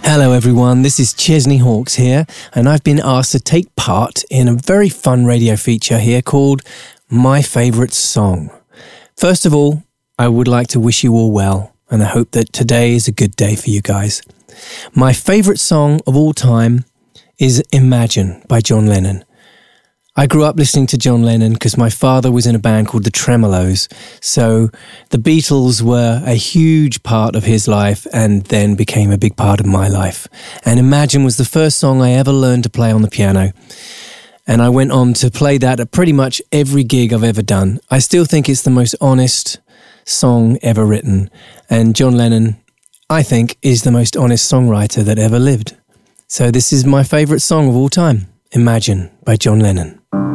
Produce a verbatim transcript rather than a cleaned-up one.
Hello everyone, this is Chesney Hawkes here, and I've been asked to take part in a very fun radio feature here called My Favourite Song. First of all, I would like to wish you all well, and I hope that today is a good day for you guys. My favourite song of all time is Imagine by John Lennon. I grew up listening to John Lennon because my father was in a band called the Tremolos, so the Beatles were a huge part of his life and then became a big part of my life. And Imagine was the first song I ever learned to play on the piano, and I went on to play that at pretty much every gig I've ever done. I still think it's the most honest song ever written, and John Lennon, I think, is the most honest songwriter that ever lived. So this is my favourite song of all time, Imagine by John Lennon.